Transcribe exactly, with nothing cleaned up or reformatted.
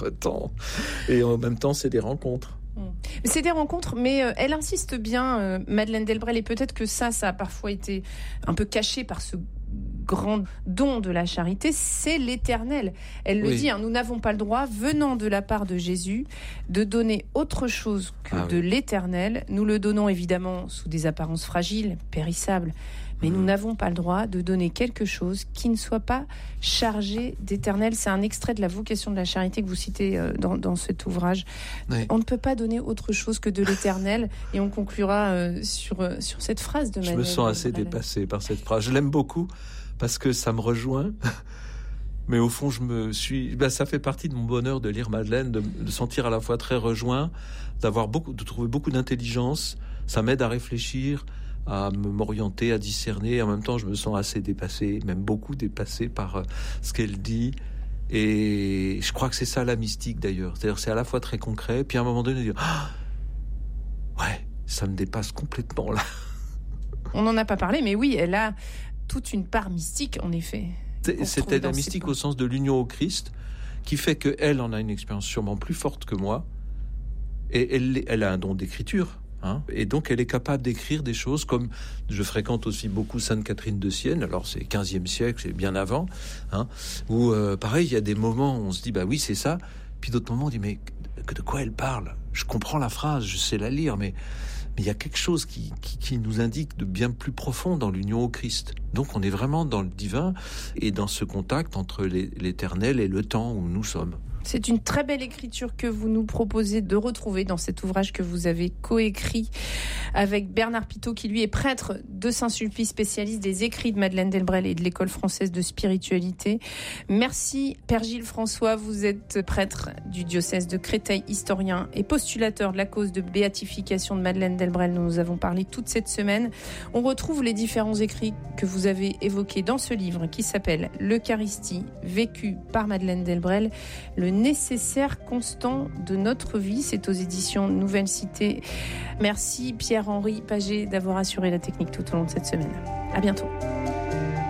pas tant. Et en même temps, c'est des rencontres. C'est des rencontres, mais euh, elle insiste bien, euh, Madeleine Delbrel, et peut-être que ça, ça a parfois été un peu caché par ce grand don de la charité, c'est l'éternel. Elle le oui. dit, hein, nous n'avons pas le droit, venant de la part de Jésus, de donner autre chose que ah, de oui. l'éternel. Nous le donnons évidemment sous des apparences fragiles, périssables, mais mmh. nous n'avons pas le droit de donner quelque chose qui ne soit pas chargé d'éternel. C'est un extrait de la vocation de la charité que vous citez euh, dans, dans cet ouvrage. Oui. On ne peut pas donner autre chose que de l'éternel, et on conclura euh, sur, euh, sur cette phrase de Madeleine. Je me sens assez dépassé par cette phrase. Je l'aime beaucoup parce que ça me rejoint. Mais au fond, je me suis. Ben, ça fait partie de mon bonheur de lire Madeleine, de, de sentir à la fois très rejoint, d'avoir beaucoup, de trouver beaucoup d'intelligence. Ça m'aide à réfléchir, à me m'orienter, à discerner. En même temps, je me sens assez dépassé, même beaucoup dépassé par euh, ce qu'elle dit. Et je crois que c'est ça la mystique d'ailleurs. C'est-à-dire, c'est à la fois très concret, puis à un moment donné, dire ah, ouais, ça me dépasse complètement là. On n'en a pas parlé, mais oui, elle a toute une part mystique, en effet. C'était la mystique au sens de l'union au Christ, qui fait qu'elle en a une expérience sûrement plus forte que moi, et elle, elle a un don d'écriture, hein, et donc elle est capable d'écrire des choses comme, je fréquente aussi beaucoup Sainte Catherine de Sienne, alors c'est quinzième siècle, c'est bien avant, hein, où euh, pareil, il y a des moments où on se dit, bah oui, c'est ça, puis d'autres moments on dit, mais de quoi elle parle ? Je comprends la phrase, je sais la lire, mais... Mais il y a quelque chose qui, qui, qui nous indique de bien plus profond dans l'union au Christ. Donc on est vraiment dans le divin et dans ce contact entre l'éternel et le temps où nous sommes. C'est une très belle écriture que vous nous proposez de retrouver dans cet ouvrage que vous avez coécrit avec Bernard Pitot, qui lui est prêtre de Saint-Sulpice, spécialiste des écrits de Madeleine Delbrel et de l'École française de spiritualité. Merci Père Gilles François, vous êtes prêtre du diocèse de Créteil, historien et postulateur de la cause de béatification de Madeleine Delbrel, dont nous avons parlé toute cette semaine. On retrouve les différents écrits que vous avez évoqués dans ce livre qui s'appelle L'Eucharistie, vécue par Madeleine Delbrel, le nécessaire constant de notre vie. C'est aux éditions Nouvelle Cité. Merci Pierre-Henri Paget d'avoir assuré la technique tout au long de cette semaine. À bientôt.